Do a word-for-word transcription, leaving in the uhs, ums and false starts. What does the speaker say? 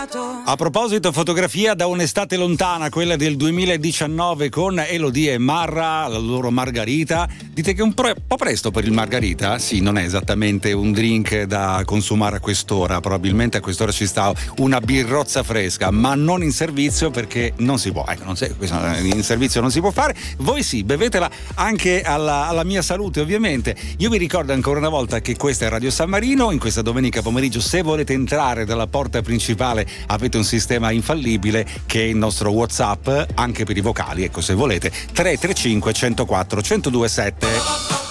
A proposito, fotografia da un'estate lontana, quella del duemiladiciannove con Elodie e Marra, la loro Margarita. Dite che è un po' presto per il Margarita? Sì, non è esattamente un drink da consumare a quest'ora, probabilmente a quest'ora ci sta una birrozza fresca, ma non in servizio perché non si può, ecco, non si, in servizio non si può fare. Voi sì, bevetela anche alla, alla mia salute ovviamente. Io vi ricordo ancora una volta che questa è Radio San Marino, in questa domenica pomeriggio se volete entrare dalla porta principale avete un sistema infallibile che è il nostro WhatsApp, anche per i vocali, ecco, se volete tre tre cinque uno zero quattro uno zero due sette.